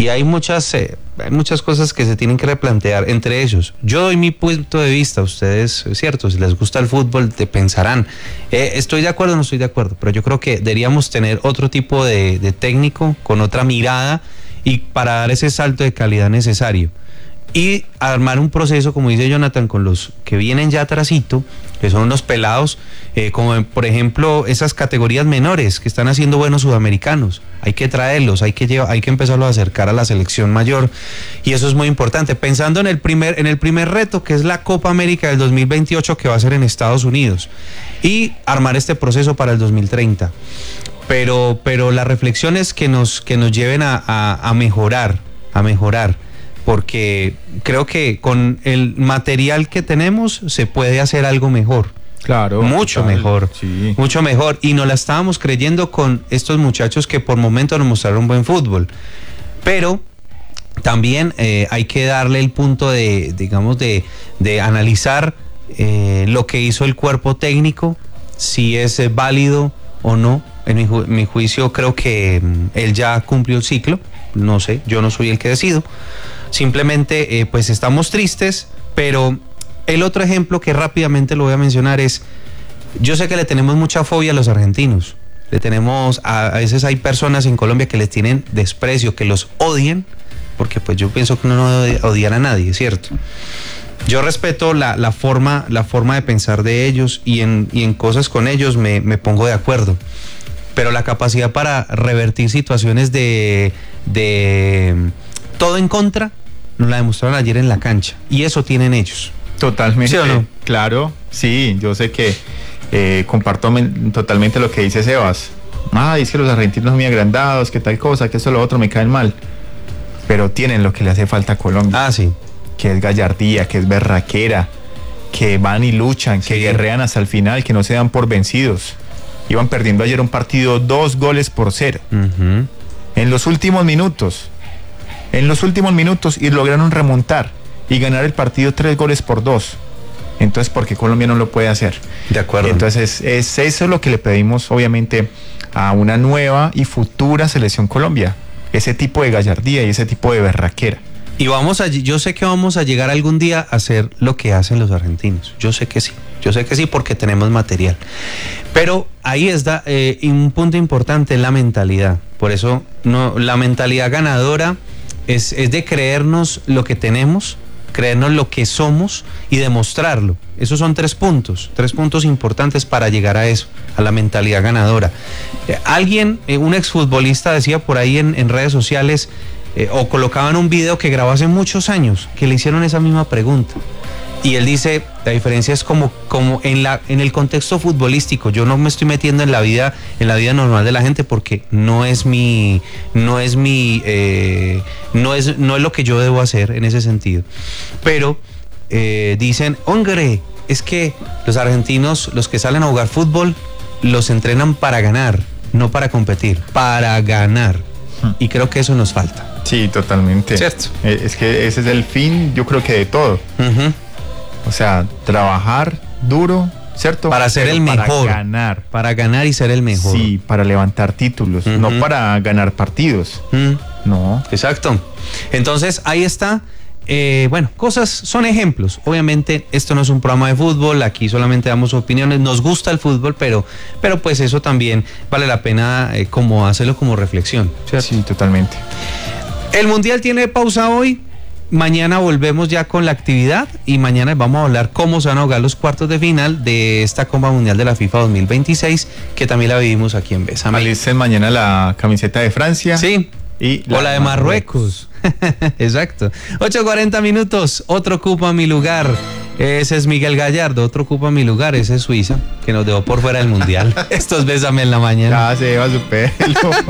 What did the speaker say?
Y hay muchas cosas que se tienen que replantear entre ellos. Yo doy mi punto de vista, ustedes, es cierto, si les gusta el fútbol, te pensarán, estoy de acuerdo o no estoy de acuerdo, pero yo creo que deberíamos tener otro tipo de técnico con otra mirada y para dar ese salto de calidad necesario. Y armar un proceso, como dice Jonathan, con los que vienen ya atrasito, que son unos pelados, como por ejemplo esas categorías menores que están haciendo buenos sudamericanos. Hay que traerlos, hay que empezarlos a acercar a la selección mayor, y eso es muy importante. Pensando en el primer reto, que es la Copa América del 2028, que va a ser en Estados Unidos, y armar este proceso para el 2030. Pero la reflexión es que nos lleven a mejorar, porque creo que con el material que tenemos se puede hacer algo mejor. Claro. Mucho mejor, sí. Mucho mejor. Y nos la estábamos creyendo con estos muchachos que por momentos nos mostraron buen fútbol. Pero también hay que darle el punto de analizar lo que hizo el cuerpo técnico, si es válido o no. En mi juicio creo que él ya cumplió el ciclo. No sé, yo no soy el que decido. Simplemente pues estamos tristes, pero el otro ejemplo que rápidamente lo voy a mencionar es, yo sé que le tenemos mucha fobia a los argentinos, a veces hay personas en Colombia que les tienen desprecio, que los odian, porque pues yo pienso que uno no debe odiar a nadie, ¿cierto? Yo respeto la forma de pensar de ellos y en cosas con ellos me pongo de acuerdo, pero la capacidad para revertir situaciones de todo en contra nos la demostraron ayer en la cancha, y eso tienen ellos. Totalmente. ¿Sí o no? Claro, sí, yo sé que comparto totalmente lo que dice Sebas. Es que los argentinos son muy agrandados, que tal cosa, que eso lo otro me caen mal. Pero tienen lo que le hace falta a Colombia. Sí. Que es gallardía, que es berraquera, que van y luchan, que guerrean hasta el final, que no se dan por vencidos. Iban perdiendo ayer un partido 2-0. Uh-huh. En los últimos minutos, y lograron remontar y ganar el partido 3-2. Entonces, ¿por qué Colombia no lo puede hacer? De acuerdo. Entonces, es eso lo que le pedimos, obviamente, a una nueva y futura selección Colombia. Ese tipo de gallardía y ese tipo de berraquera. Y yo sé que vamos a llegar algún día a hacer lo que hacen los argentinos. Yo sé que sí, porque tenemos material. Pero ahí está un punto importante, la mentalidad. Por eso la mentalidad ganadora es de creernos lo que tenemos, creernos lo que somos y demostrarlo. Esos son 3 puntos importantes para llegar a eso, a la mentalidad ganadora. Un exfutbolista decía por ahí en redes sociales, o colocaban un video que grabó hace muchos años, que le hicieron esa misma pregunta. Y él dice, la diferencia es como en el contexto futbolístico. Yo no me estoy metiendo en la vida normal de la gente, porque no es lo que yo debo hacer en ese sentido. Pero dicen, hombre, es que los argentinos, los que salen a jugar fútbol, los entrenan para ganar, no para competir, para ganar. Y creo que eso nos falta. Sí, totalmente. ¿Cierto? Es que ese es el fin, yo creo que de todo. Uh-huh. O sea, trabajar duro, ¿cierto? Para ser el mejor. Para ganar y ser el mejor. Sí, para levantar títulos, Uh-huh. no para ganar partidos. Uh-huh. No. Exacto. Entonces, ahí está. Son ejemplos. Obviamente, esto no es un programa de fútbol, aquí solamente damos opiniones. Nos gusta el fútbol, pero pues eso también vale la pena hacerlo como reflexión, ¿cierto? Sí, totalmente. El Mundial tiene pausa hoy. Mañana volvemos ya con la actividad y mañana vamos a hablar cómo se van a jugar los cuartos de final de esta Copa Mundial de la FIFA 2026, que también la vivimos aquí en Besame. Alisten mañana la camiseta de Francia. Sí. O la de Marruecos. Exacto. 8:40 minutos. Otro ocupa mi lugar. Ese es Miguel Gallardo. Otro ocupa mi lugar. Ese es Suiza, que nos dejó por fuera del Mundial. Esto es Bésame en la mañana. Ya se va su pelo.